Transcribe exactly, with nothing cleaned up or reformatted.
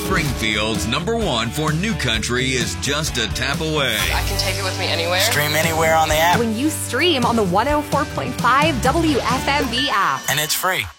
Springfield's number one for new country is just a tap away. I can take it with me anywhere. Stream anywhere on the app. When you stream on the one oh four point five W F M B app. And it's free.